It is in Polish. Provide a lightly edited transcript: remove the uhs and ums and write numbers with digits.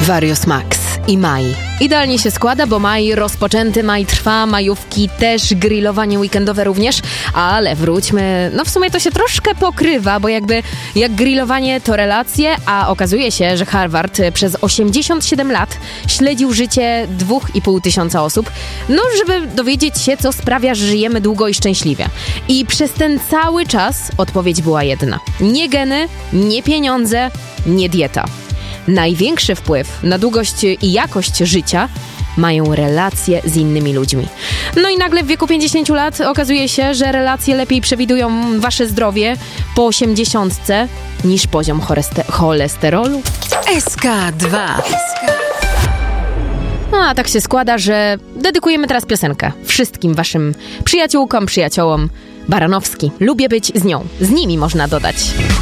Warius Max i maj. Idealnie się składa, bo maj rozpoczęty, maj trwa, majówki też, grillowanie weekendowe również, ale wróćmy, w sumie to się troszkę pokrywa, bo jak grillowanie to relacje, a okazuje się, że Harvard przez 87 lat śledził życie 2,5 tysiąca osób, żeby dowiedzieć się, co sprawia, że żyjemy długo i szczęśliwie. I przez ten cały czas odpowiedź była jedna. Nie geny, nie pieniądze, nie dieta. Największy wpływ na długość i jakość życia mają relacje z innymi ludźmi. I nagle w wieku 50 lat okazuje się, że relacje lepiej przewidują wasze zdrowie po 80 niż poziom cholesterolu. SK2. A tak się składa, że dedykujemy teraz piosenkę wszystkim waszym przyjaciółkom, przyjaciołom. Baranowski. Lubię być z nią. Z nimi można dodać.